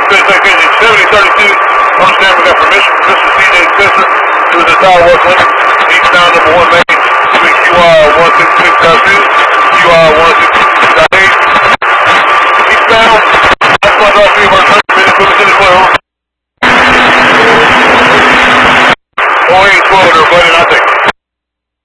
7032. Understand we got permission from Mr. C.J. Spencer to the Tower West limit. Eastbound number 1 main between QR 166.2, QR 166.8. Eastbound, that's my dog, see about 30 minutes, put us in the clear. 0812, they're running out there.